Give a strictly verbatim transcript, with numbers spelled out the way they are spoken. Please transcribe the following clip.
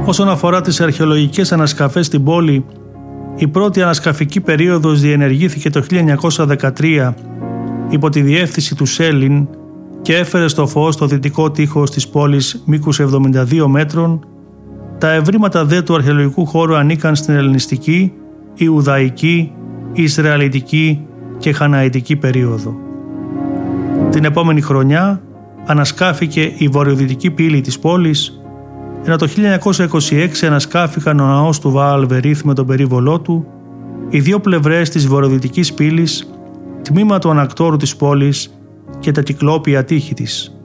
Όσον αφορά τις αρχαιολογικές ανασκαφές στην πόλη, η πρώτη ανασκαφική περίοδος διενεργήθηκε το χίλια εννιακόσια δεκατρία υπό τη διεύθυνση του Σέλιν και έφερε στο φως το δυτικό τείχος της πόλης μήκους εβδομήντα δύο μέτρων. Τα ευρήματα δε του αρχαιολογικού χώρου ανήκαν στην ελληνιστική, ιουδαϊκή, ισραηλιτική και χαναητική περίοδο. Την επόμενη χρονιά ανασκάφηκε η βορειοδυτική πύλη της πόλης, ενώ το χίλια εννιακόσια είκοσι έξι ανασκάφηκαν ο ναός του Βαάλ Βερίθ με τον περίβολό του, οι δύο πλευρές της βορειοδυτικής πύλης, τμήμα του ανακτόρου της πόλης και τα κυκλόπια τείχη της.